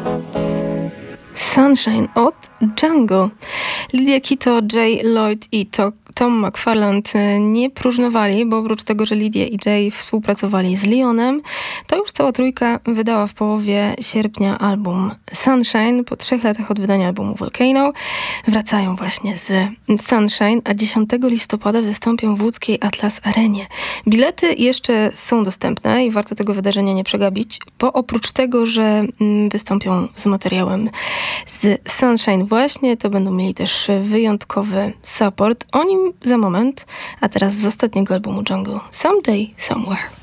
Sunshine od Jungle. Lydia Kito, Jay Lloyd i Tom McFarland nie próżnowali, bo oprócz tego, że Lydia i Jay współpracowali z Leonem, to już cała trójka wydała w połowie sierpnia album Sunshine. Po 3 latach od wydania albumu Volcano wracają właśnie z Sunshine, a 10 listopada wystąpią w łódzkiej Atlas Arenie. Bilety jeszcze są dostępne i warto tego wydarzenia nie przegapić, bo oprócz tego, że wystąpią z materiałem z Sunshine właśnie, to będą mieli też wyjątkowy support. O nim za moment, a teraz z ostatniego albumu Jungle, Someday, Somewhere.